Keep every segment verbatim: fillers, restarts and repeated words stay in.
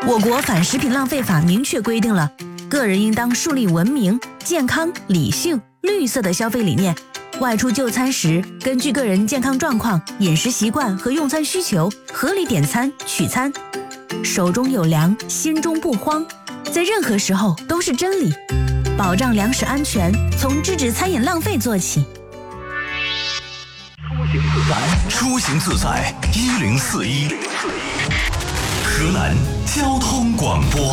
我国反食品浪费法明确规定了，个人应当树立文明、健康、理性、绿色的消费理念。外出就餐时，根据个人健康状况、饮食习惯和用餐需求，合理点餐取餐。手中有粮，心中不慌，在任何时候都是真理。保障粮食安全，从制止餐饮浪费做起。 出行自在一零四一，河南交通广播。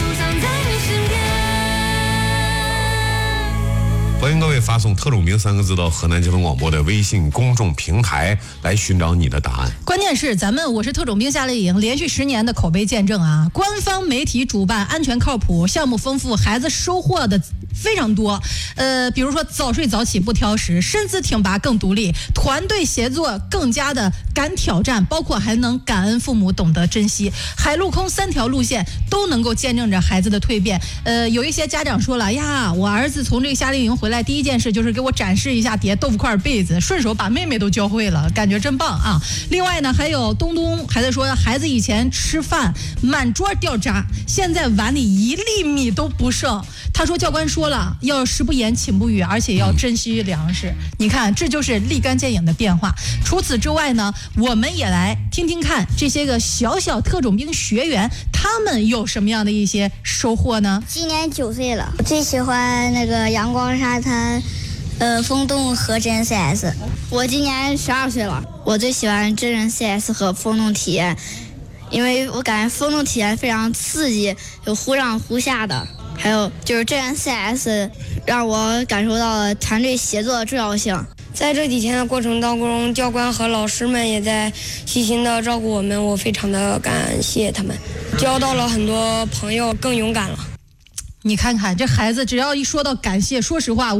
欢迎各位发送特种兵三个字到河南交通广播的微信公众平台来寻找你的答案。 关键是咱们我是特种兵夏令营连续十年的口碑见证啊，官方媒体主办，安全靠谱，项目丰富，孩子收获的非常多。呃，比如说早睡早起不挑食，身姿挺拔更独立，团队协作更加的敢挑战，包括还能感恩父母，懂得珍惜。海陆空三条路线都能够见证着孩子的蜕变。呃，有一些家长说了呀，我儿子从这个夏令营回来，第一件事就是给我展示一下叠豆腐块被子，顺手把妹妹都教会了，感觉真棒啊！另外呢，还有东东还在说，孩子以前吃饭满桌掉渣，现在碗里一粒米都不剩。他说教官说了，要食不言寝不语，而且要珍惜粮食。你看，这就是立竿见影的变化。除此之外呢，我们也来听听看这些个小小特种兵学员，他们有什么样的一些收获呢？ 今年九岁了，我最喜欢那个阳光沙滩，呃，风洞和真人 C S。我今年十二岁了，我最喜欢真人 C S 和风洞体验，因为我感觉风洞体验非常刺激，有忽上忽下的。还有就是真人 C S 让我感受到了团队协作的重要性。 在这几天的过程当中，教官和老师们也在细心的照顾我们，我非常的感谢他们，交到了很多朋友，更勇敢了。 你看看这孩子，只要一说到感谢，说实话